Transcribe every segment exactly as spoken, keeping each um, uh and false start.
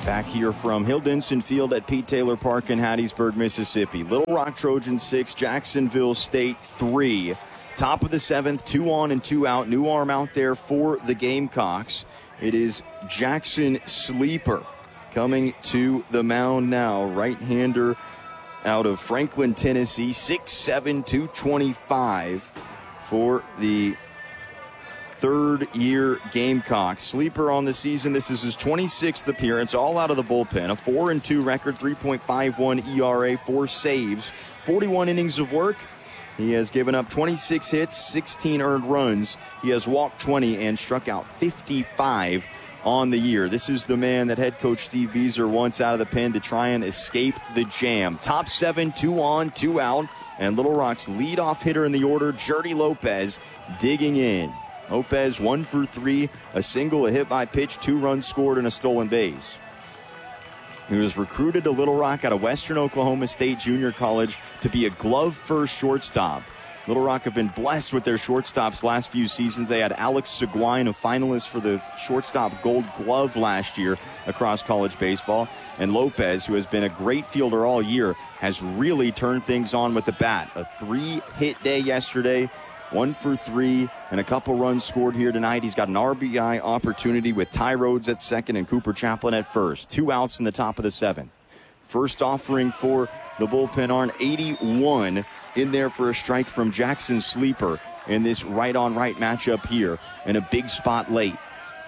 Back here from Hill Denson Field at Pete Taylor Park in Hattiesburg, Mississippi. Little Rock Trojans six, Jacksonville State three. Top of the seventh, two on and two out. New arm out there for the Gamecocks. It is Jackson Sleeper coming to the mound now. Right-hander out of Franklin, Tennessee. six seven, two twenty-five for the third-year Gamecocks. Sleeper on the season. This is his twenty-sixth appearance, all out of the bullpen. A four and two record, three point five one E R A, four saves, forty-one innings of work. He has given up twenty-six hits, sixteen earned runs. He has walked twenty and struck out fifty-five on the year. This is the man that head coach Steve Beazer wants out of the pen to try and escape the jam. Top seven, two on, two out. And Little Rock's leadoff hitter in the order, Jerdy Lopez, digging in. Lopez one for three, a single, a hit by pitch, two runs scored, and a stolen base. He was recruited to Little Rock out of Western Oklahoma State Junior College to be a glove-first shortstop. Little Rock have been blessed with their shortstops last few seasons. They had Alex Seguin, a finalist for the shortstop Gold Glove last year across college baseball. And Lopez, who has been a great fielder all year, has really turned things on with the bat. A three-hit day yesterday. One for three and a couple runs scored here tonight. He's got an R B I opportunity with Ty Rhodes at second and Cooper Chaplin at first. Two outs in the top of the seventh. First offering for the bullpen arm, eighty-one in there for a strike from Jackson Sleeper in this right-on-right matchup here in a big spot late.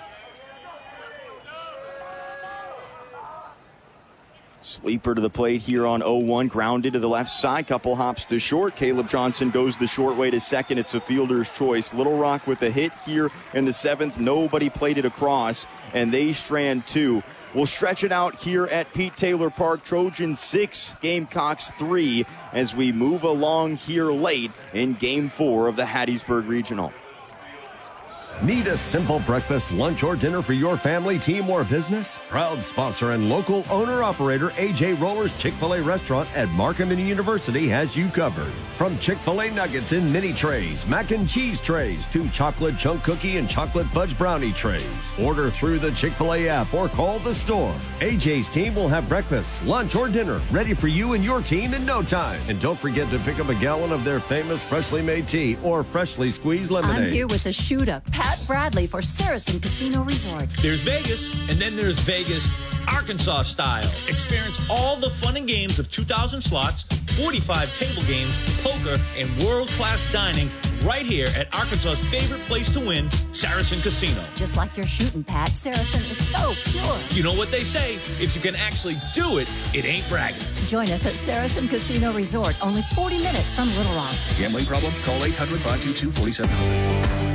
Sleeper to the plate here on oh one, grounded to the left side, couple hops to short. Caleb Johnson goes the short way to second. It's a fielder's choice. Little Rock with a hit here in the seventh. Nobody played it across, and they strand two. We'll stretch it out here at Pete Taylor Park. Trojans six, Gamecocks three, as we move along here late in Game four of the Hattiesburg Regional. Need a simple breakfast, lunch, or dinner for your family, team, or business? Proud sponsor and local owner-operator A J Roller's Chick-fil-A restaurant at Markham University has you covered. From Chick-fil-A nuggets in mini trays, mac and cheese trays, to chocolate chunk cookie and chocolate fudge brownie trays. Order through the Chick-fil-A app or call the store. A J's team will have breakfast, lunch, or dinner ready for you and your team in no time. And don't forget to pick up a gallon of their famous freshly made tea or freshly squeezed lemonade. I'm here with the shooter, Pat Bradley, for Saracen Casino Resort. There's Vegas, and then there's Vegas, Arkansas style. Experience all the fun and games of two thousand slots, forty-five table games, poker, and world-class dining right here at Arkansas's favorite place to win, Saracen Casino. Just like you're shooting, Pat, Saracen is so pure. You know what they say, if you can actually do it, it ain't bragging. Join us at Saracen Casino Resort, only forty minutes from Little Rock. Gambling problem? Call eight hundred, five two two, four seven zero zero.